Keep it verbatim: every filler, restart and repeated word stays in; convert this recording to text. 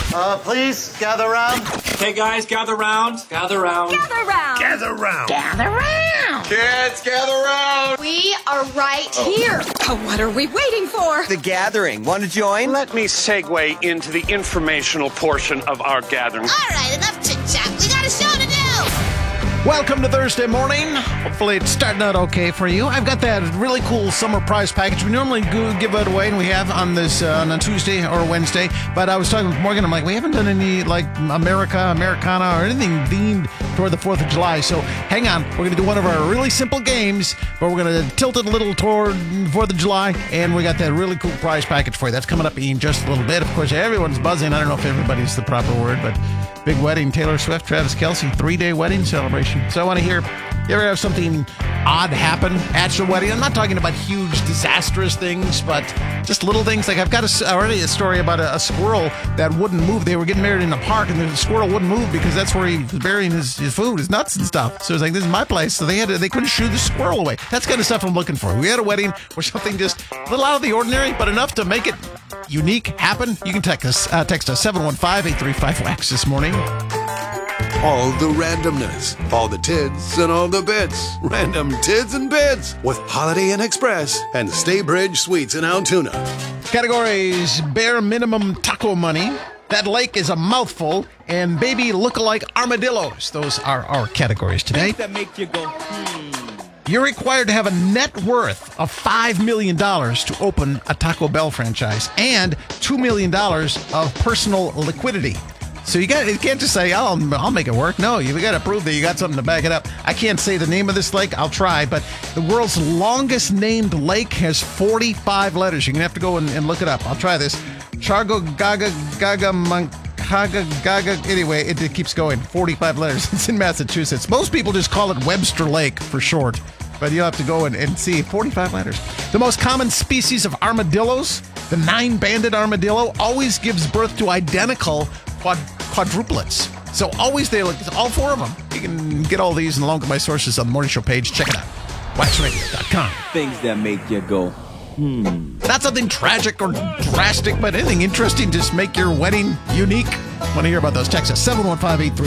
Uh, please, gather round. Okay, guys, gather round. Gather round. Gather round. Gather round. Gather round. Kids, gather round. We are right oh. here. Oh, what are we waiting for? The gathering. Want to join? Let me segue into the informational portion of our gathering. All right, enough chit-chat. We got a show to do. Welcome to Thursday morning. Hopefully it's starting out okay for you. I've got that really cool summer prize package. We normally go give it away, and we have on this uh, on a Tuesday or Wednesday. But I was talking with Morgan. I'm like, we haven't done any like America, Americana, or anything themed toward the fourth of July. So hang on. We're going to do one of our really simple games, but we're going to tilt it a little toward fourth of July, and we got that really cool prize package for you. That's coming up in just a little bit. Of course, everyone's buzzing. I don't know if everybody's the proper word, but big wedding. Taylor Swift, Travis Kelce, three-day wedding celebration. So I want to hear, you ever have something odd happen at your wedding? I'm not talking about huge, disastrous things, but just little things. Like I've got a, already a story about a, a squirrel that wouldn't move. They were getting married in a park, and the squirrel wouldn't move because that's where he was burying his, his food, his nuts and stuff. So it's like, this is my place. So they had to, they couldn't shoo the squirrel away. That's kind of stuff I'm looking for. We had a wedding where something just a little out of the ordinary, but enough to make it unique happen. You can text us, uh, text us seven one five, eight three five, W A X this morning. All the randomness, all the tids and all the bits. Random tids and bits with Holiday Inn Express and Staybridge Suites in Altoona. Categories: bare minimum taco money, that lake is a mouthful, and baby look-alike armadillos. Those are our categories today. That make you go, hmm. You're required to have a net worth of five million dollars to open a Taco Bell franchise and two million dollars of personal liquidity. So you got you can't just say, oh, I'll make it work. No, you got to prove that you got something to back it up. I can't say the name of this lake. I'll try. But the world's longest named lake has forty-five letters. You're going to have to go and, and look it up. I'll try this. Chargo Gaga Gaga Mankaga Gaga. Anyway, it, it keeps going. forty-five letters. It's in Massachusetts. Most people just call it Webster Lake for short. But you'll have to go and, and see. forty-five letters. The most common species of armadillos, the nine-banded armadillo, always gives birth to identical quad, quadruplets. So always they look, all four of them. You can get all these and along with my sources on the morning show page. Check it out. wax radio dot com. Things that make you go, hmm. Not something tragic or drastic, but anything interesting to just make your wedding unique. Want to hear about those? Text us seven one five, eight three